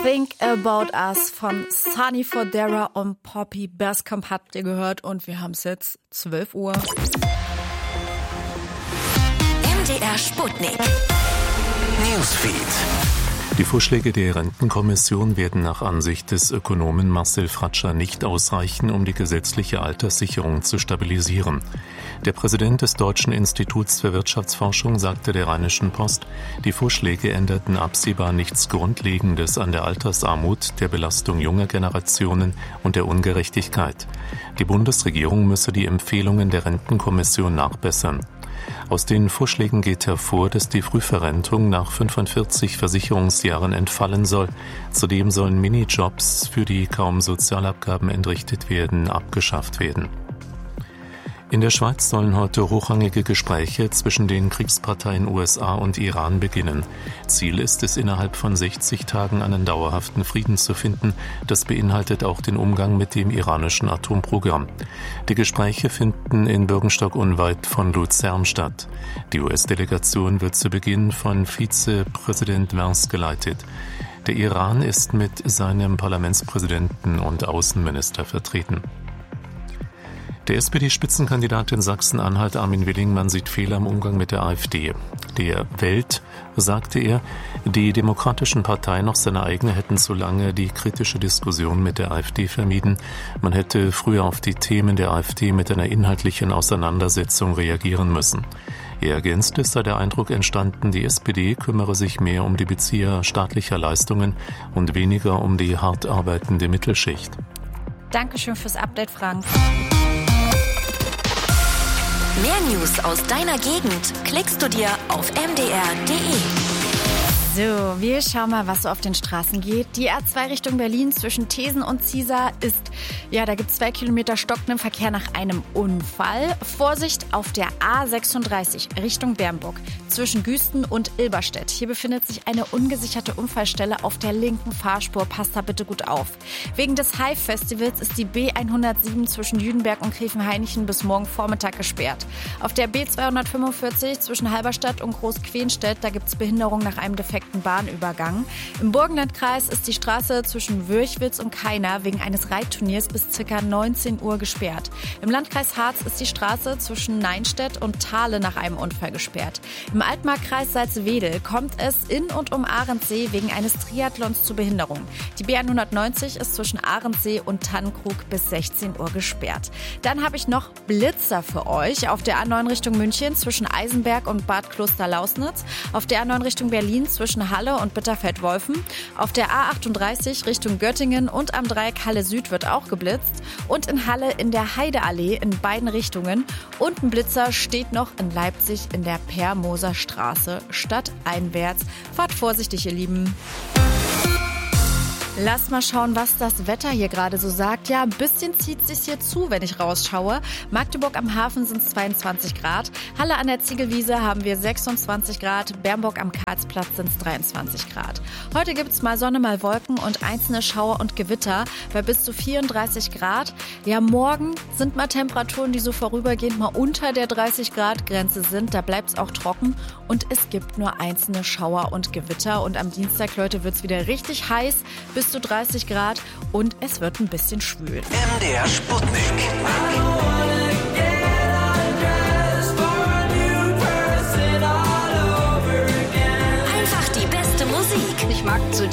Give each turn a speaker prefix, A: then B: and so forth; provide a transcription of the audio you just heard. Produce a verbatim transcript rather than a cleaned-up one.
A: Think About Us von Sunny Fodera und Poppy Bascomb habt ihr gehört und wir haben es jetzt zwölf Uhr.
B: M D R Sputnik Newsfeed.
C: Die Vorschläge der Rentenkommission werden nach Ansicht des Ökonomen Marcel Fratscher nicht ausreichen, um die gesetzliche Alterssicherung zu stabilisieren. Der Präsident des Deutschen Instituts für Wirtschaftsforschung sagte der Rheinischen Post, die Vorschläge änderten absehbar nichts Grundlegendes an der Altersarmut, der Belastung junger Generationen und der Ungerechtigkeit. Die Bundesregierung müsse die Empfehlungen der Rentenkommission nachbessern. Aus den Vorschlägen geht hervor, dass die Frühverrentung nach fünfundvierzig Versicherungsjahren entfallen soll. Zudem sollen Minijobs, für die kaum Sozialabgaben entrichtet werden, abgeschafft werden. In der Schweiz sollen heute hochrangige Gespräche zwischen den Kriegsparteien U S A und Iran beginnen. Ziel ist es, innerhalb von sechzig Tagen einen dauerhaften Frieden zu finden. Das beinhaltet auch den Umgang mit dem iranischen Atomprogramm. Die Gespräche finden in Bürgenstock unweit von Luzern statt. Die U S-Delegation wird zu Beginn von Vizepräsident Vance geleitet. Der Iran ist mit seinem Parlamentspräsidenten und Außenminister vertreten. Der S P D-Spitzenkandidat in Sachsen-Anhalt Armin Willingmann sieht Fehler im Umgang mit der AfD. Der Welt sagte er, die demokratischen Parteien, auch seine eigene, hätten zu lange die kritische Diskussion mit der AfD vermieden. Man hätte früher auf die Themen der AfD mit einer inhaltlichen Auseinandersetzung reagieren müssen. Er ergänzt, es sei der Eindruck entstanden, die S P D kümmere sich mehr um die Bezieher staatlicher Leistungen und weniger um die hart arbeitende Mittelschicht.
A: Dankeschön fürs Update, Frank.
B: Mehr News aus deiner Gegend klickst du dir auf m d r punkt d e.
A: So, wir schauen mal, was so auf den Straßen geht. Die A zwei Richtung Berlin zwischen Thesen und Ziesar ist, ja, da gibt es zwei Kilometer stockenden Verkehr nach einem Unfall. Vorsicht auf der A sechsunddreißig Richtung Bernburg zwischen Güsten und Ilberstedt. Hier befindet sich eine ungesicherte Unfallstelle auf der linken Fahrspur. Passt da bitte gut auf. Wegen des Hive-Festivals ist die B hundertsieben zwischen Jüdenberg und Gräfenhainichen bis morgen Vormittag gesperrt. Auf der B zweihundertfünfundvierzig zwischen Halberstadt und Großquenstedt, da gibt es Behinderung nach einem defekten Bahnübergang. Im Burgenlandkreis ist die Straße zwischen Wörchwitz und Kaina wegen eines Reitturniers bis ca. neunzehn Uhr gesperrt. Im Landkreis Harz ist die Straße zwischen Neinstedt und Thale nach einem Unfall gesperrt. Im Altmarkkreis Salzwedel kommt es in und um Ahrensee wegen eines Triathlons zu Behinderung. Die B hundertneunzig ist zwischen Ahrensee und Tannenkrug bis sechzehn Uhr gesperrt. Dann habe ich noch Blitzer für euch auf der A neun Richtung München zwischen Eisenberg und Bad Kloster-Lausnitz, auf der A neun Richtung Berlin zwischen Halle und Bitterfeld-Wolfen, auf der A achtunddreißig Richtung Göttingen und am Dreieck Halle Süd wird auch geblitzt und in Halle in der Heideallee in beiden Richtungen und ein Blitzer steht noch in Leipzig in der Permoser Straße stadteinwärts. Fahrt vorsichtig, ihr Lieben. Lass mal schauen, was das Wetter hier gerade so sagt. Ja, ein bisschen zieht es sich hier zu, wenn ich rausschaue. Magdeburg am Hafen sind es zweiundzwanzig Grad. Halle an der Ziegelwiese haben wir sechsundzwanzig Grad. Bernburg am Karlsplatz sind es dreiundzwanzig Grad. Heute gibt es mal Sonne, mal Wolken und einzelne Schauer und Gewitter bei bis zu vierunddreißig Grad. Ja, morgen sind mal Temperaturen, die so vorübergehend mal unter der dreißig Grad Grenze sind. Da bleibt es auch trocken und es gibt nur einzelne Schauer und Gewitter. Und am Dienstag, Leute, wird es wieder richtig heiß, bis zu dreißig Grad und es wird ein bisschen schwül.
B: M D R Sputnik. Einfach die beste Musik.
A: Ich mag so